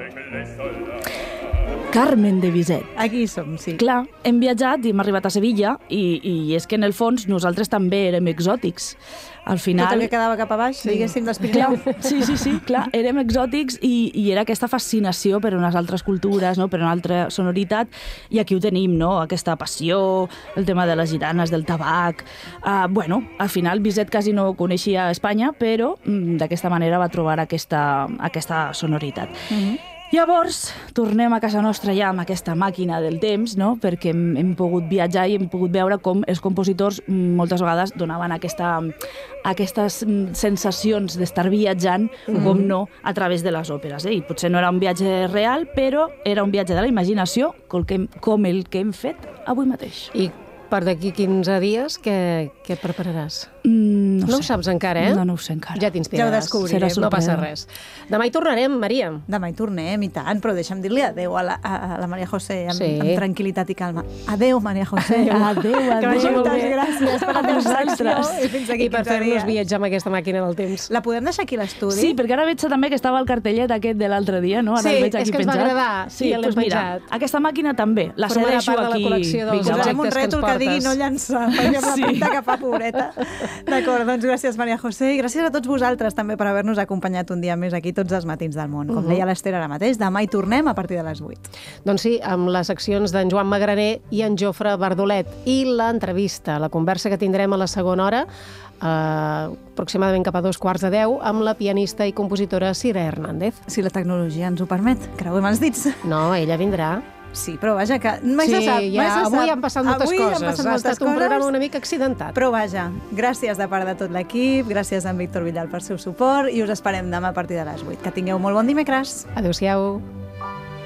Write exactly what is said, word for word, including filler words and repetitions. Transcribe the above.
Carmen de Bizet. Aquí som, sí. Clar, hem viatjat i hem arribat a Sevilla i, i és que en el fons nosaltres també érem exòtics. Al final... Tot el que quedava cap a baix, sí. diguéssim, dels Pirineus. Sí, sí, sí, clar, érem exòtics i, i era aquesta fascinació per unes altres cultures, no? Per una altra sonoritat, i aquí ho tenim, no? Aquesta passió, el tema de les gitanes, del tabac... Uh, bueno, al final Bizet quasi no coneixia Espanya, però mm, d'aquesta manera va trobar aquesta, aquesta sonoritat. Mm-hmm. Llavors, tornem a casa nostra ja amb aquesta màquina del temps, no? Perquè hem, hem pogut viatjar i hem pogut veure com els compositors moltes vegades donaven aquesta, aquestes sensacions d'estar viatjant, mm-hmm. com no, a través de les òperes. Eh? I potser no era un viatge real, però era un viatge de la imaginació, com, que, com el que hem fet avui mateix. I per d'aquí quinze dies, què, què et prepararàs? Mm, no, no ho ho saps encara, eh? No, no ho sé encara. Ja t'inspiraràs. Ja ho descobrirem. No passa res. Demà hi tornarem, Maria. Demà hi tornem, i tant, però deixa'm dir-li adéu a la, a la Maria José amb, sí. amb tranquil·litat i calma. Adéu, Maria José. Adéu, adéu. Que vagi molt bé. Gràcies per la teva secció i fins aquí I per fer-nos viatjar amb aquesta màquina del temps. La podem deixar aquí a l'estudi? Sí, perquè ara veig també que estava el cartellet aquest de l'altre dia, no? Ara sí, el veig aquí és que penjat. ens va agradar. Sí, sí doncs mira, aquesta màquina també. La formarà cedeixo part de la aquí. col·lecció dels Vinga, Posem un objectes que ens rètol que digui portes. no llançar, perquè amb la Sí. pinta que fa, pobreta. D'acord, doncs gràcies, Maria José, i gràcies a tots vosaltres també per haver-nos acompanyat un dia més aquí tots els matins del món. Com Uh-huh. deia l'Ester ara mateix, demà hi tornem a partir de les vuit. Doncs sí, amb les seccions d'en Joan Magraner i en Jofre Bardolet i l'entrevista, la conversa que tindrem a la segona hora, eh, aproximadament cap a dos quarts de deu, amb la pianista i compositora Sira Hernández. Si la tecnologia ens ho permet, creuem els dits. No, ella vindrà. Sí, però vaja, que mai sí, se sap. ja, mai se avui sap. han passat moltes avui coses. Han passat ha moltes estat un coses, programa una mica accidentat. Però vaja, gràcies de part de tot l'equip, gràcies a en Víctor Villal pel seu suport i us esperem demà a partir de les vuit. Que tingueu molt bon dimecres. Adéu-siau.